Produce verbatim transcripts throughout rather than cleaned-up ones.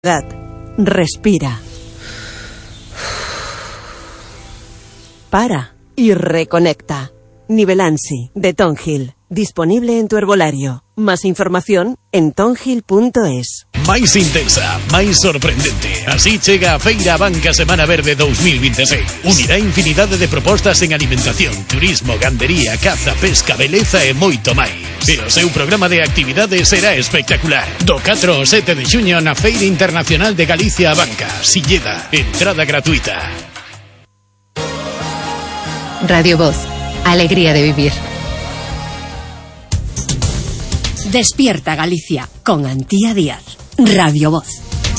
Respira. Para y reconecta. Nivelansi, de Tonhill. Disponible en tu herbolario. Más información en tonhill punto es. Máis intensa, máis sorprendente. Así chega a Feira Banca Semana Verde dos mil veintiséis. Unirá infinidade de propostas en alimentación, turismo, gandería, caza, pesca, beleza e moito máis. E o seu programa de actividades será espectacular. Do catro ao sete de xuño na Feira Internacional de Galicia a Banca. Silleda, entrada gratuita. Radio Voz, alegría de vivir. Despierta Galicia con Antía Díaz. Radio Voz.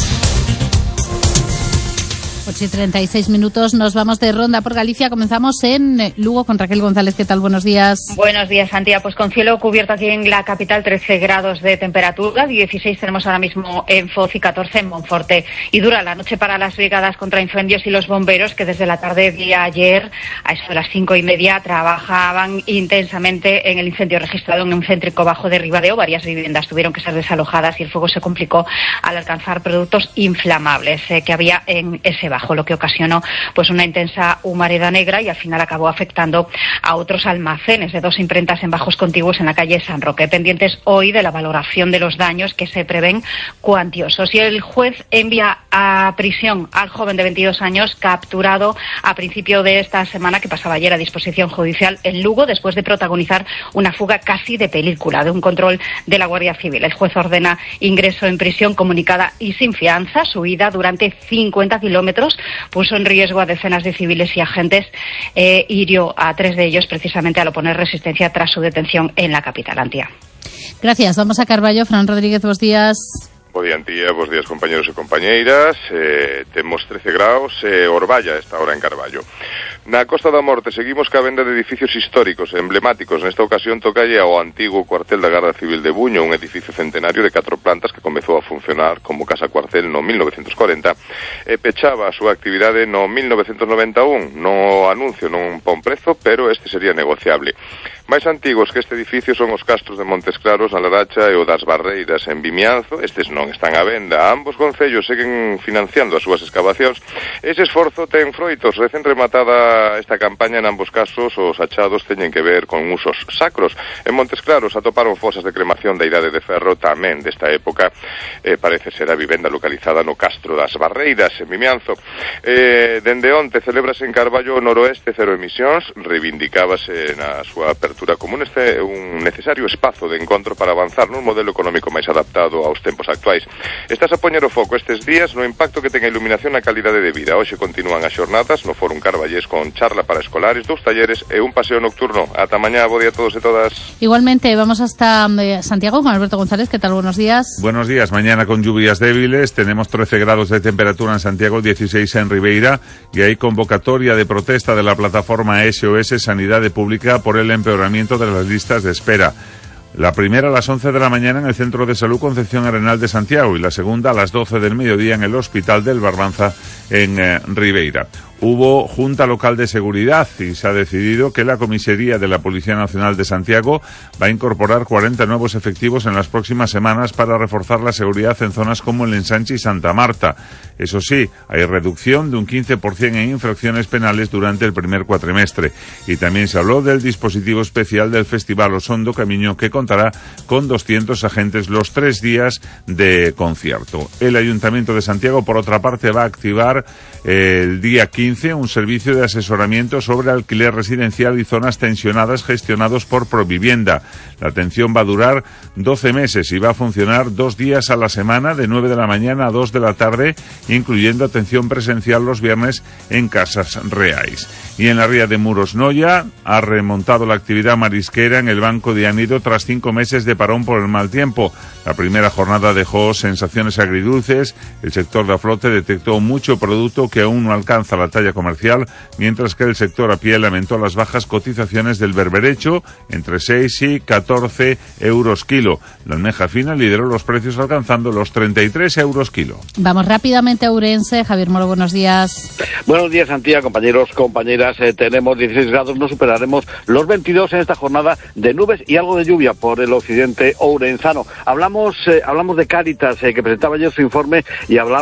ocho y treinta y seis minutos, nos vamos de ronda por Galicia. Comenzamos en Lugo con Raquel González. ¿Qué tal? Buenos días. Buenos días, Santiago. Pues con cielo cubierto aquí en la capital, trece grados de temperatura, dieciséis tenemos ahora mismo en Foz y catorce en Monforte. Y dura la noche para las brigadas contra incendios y los bomberos, que desde la tarde de ayer, a eso de las cinco y media, trabajaban intensamente en el incendio registrado en un céntrico bajo de Ribadeo. Varias viviendas tuvieron que ser desalojadas y el fuego se complicó al alcanzar productos inflamables eh, que había en ese bajo, lo que ocasionó pues una intensa humareda negra y al final acabó afectando a otros almacenes de dos imprentas en bajos contiguos en la calle San Roque. Pendientes hoy de la valoración de los daños, que se prevén cuantiosos. Y el juez envía a prisión al joven de veintidós años capturado a principio de esta semana, que pasaba ayer a disposición judicial en Lugo, después de protagonizar una fuga casi de película de un control de la Guardia Civil. El juez ordena ingreso en prisión comunicada y sin fianza. Su huida durante cincuenta kilómetros puso en riesgo a decenas de civiles y agentes, eh, hirió a tres de ellos precisamente al oponer resistencia tras su detención en la capital, Antía. Gracias. Vamos a Carballo. Fran Rodríguez, buenos días. Bo día, Antía, bos días, compañeros e compañeiras. Eh, temos trece graus e eh, Orballa esta hora en Carballo. Na Costa da Morte seguimos ca venda de edificios históricos e emblemáticos. Nesta ocasión tocalle ao antigo cuartel da Garda Civil de Buño, un edificio centenario de catro plantas que comezou a funcionar como casa cuartel no mil novecentos cuarenta e pechaba a súa actividade no mil novecentos noventa e un. No anuncio non pon prezo, pero este sería negociable. Máis antigos que este edificio son os castros de Montes Claros, na Laracha, e o das Barreiras en Vimianzo. Estes non están á venda. Ambos concellos seguen financiando as súas excavacións. Ese esforzo ten froitos. Recén rematada esta campaña, en ambos casos os achados teñen que ver con usos sacros. En Montes Claros atoparon fosas de cremación da Idade de Ferro, tamén desta época. Eh, parece ser a vivenda localizada no Castro das Barreiras, en Vimianzo. Eh, dende onte celebrase en Carballo Noroeste Cero Emisións. Reivindicábase na súa apertura como un, este, un necesario espazo de encontro para avanzar nun modelo económico máis adaptado aos tempos actuais. Estás a poñer o foco estes días no impacto que ten a iluminación na calidade de vida. Hoxe continúan as xornadas no Fórum Carballés con charla para escolares, dous talleres e un paseo nocturno. Ata mañá, bo día a todos e todas. Igualmente, vamos hasta eh, Santiago con Alberto González. ¿Qué tal? Buenos días. Buenos días. Mañana con lluvias débiles. Tenemos trece grados de temperatura en Santiago, dieciséis en Ribeira, y hay convocatoria de protesta de la plataforma S O S Sanidade Pública por el empeoramiento de las listas de espera. La primera a las once de la mañana en el Centro de Salud Concepción Arenal de Santiago y la segunda a las doce del mediodía en el Hospital del Barbanza en eh, Ribeira. Hubo Junta Local de Seguridad y se ha decidido que la comisaría de la Policía Nacional de Santiago va a incorporar cuarenta nuevos efectivos en las próximas semanas para reforzar la seguridad en zonas como el Ensanche y Santa Marta. Eso sí, hay reducción de un quince por ciento en infracciones penales durante el primer cuatrimestre. Y también se habló del dispositivo especial del Festival Osondo Camiño, que contará con doscientos agentes los tres días de concierto. El Ayuntamiento de Santiago, por otra parte, va a activar eh, el día quince un servicio de asesoramiento sobre alquiler residencial y zonas tensionadas gestionados por Provivienda. La atención va a durar doce meses y va a funcionar dos días a la semana, de nueve de la mañana a dos de la tarde, incluyendo atención presencial los viernes en Casas Reais. Y en la ría de Muros Noia ha remontado la actividad marisquera en el Banco de Anido tras cinco meses de parón por el mal tiempo. La primera jornada dejó sensaciones agridulces. El sector de flote detectó mucho producto que aún no alcanza la talla talla comercial, mientras que el sector a pie lamentó las bajas cotizaciones del berberecho, entre seis y catorce euros kilo. La almeja fina lideró los precios alcanzando los treinta y tres euros kilo. Vamos rápidamente a Ourense. Javier Moro, buenos días. Buenos días, Antía, compañeros, compañeras. Eh, tenemos dieciséis grados, no superaremos los veintidós en esta jornada de nubes y algo de lluvia por el occidente ourensano. Hablamos, eh, hablamos de Cáritas, eh, que presentaba ayer su informe, y hablamos